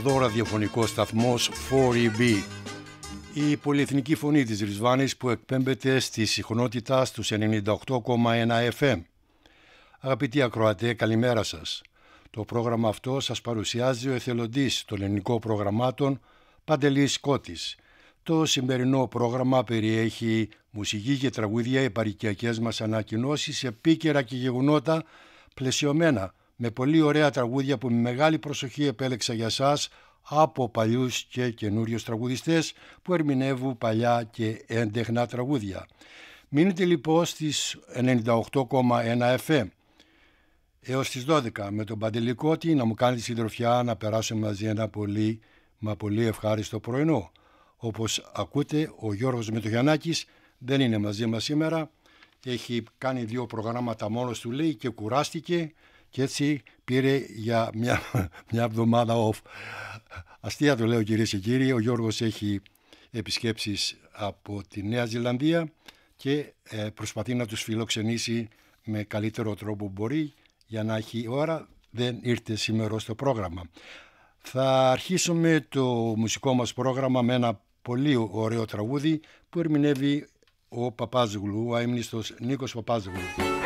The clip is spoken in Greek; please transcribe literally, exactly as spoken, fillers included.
εδώ ραδιοφωνικός σταθμός φορ ι μπι, η πολυεθνική φωνή της Ρισβάνης που εκπέμπεται στη συχνότητα στους ενενήντα οκτώ κόμμα ένα εφ εμ. Αγαπητοί ακροατέ, καλημέρα σας. Το πρόγραμμα αυτό σας παρουσιάζει ο εθελοντής των ελληνικών προγραμμάτων Παντελής Κώτης. Το σημερινό πρόγραμμα περιέχει μουσική και τραγούδια, επαρκιακές μας ανακοινώσεις, επίκαιρα και γεγονότα πλαισιωμένα με πολύ ωραία τραγούδια που με μεγάλη προσοχή επέλεξα για σας από παλιούς και καινούριους τραγουδιστές που ερμηνεύουν παλιά και έντεχνα τραγούδια. Μείνετε λοιπόν στις ενενήντα οκτώ κόμμα ένα εφ εμ έως τις δώδεκα με τον Παντελή Κώτη να μου κάνει τη συντροφιά, να περάσουμε μαζί ένα πολύ μα πολύ ευχάριστο πρωινό. Όπως ακούτε, ο Γιώργος Μητογιαννάκης δεν είναι μαζί μας σήμερα. Έχει κάνει δύο προγράμματα μόνος του, λέει, και κουράστηκε και έτσι πήρε για μια, μια εβδομάδα off. Αστεία το λέω, κυρίες και κύριοι. Ο Γιώργος έχει επισκέψεις από τη Νέα Ζηλανδία και ε, προσπαθεί να τους φιλοξενήσει με καλύτερο τρόπο που μπορεί για να έχει ώρα. Δεν ήρθε σήμερα στο πρόγραμμα. Θα αρχίσουμε το μουσικό μας πρόγραμμα με ένα πολύ ωραίο τραγούδι που ερμηνεύει ο Παπάζογλου, ο αείμνηστος Νίκος Παπάζογλου.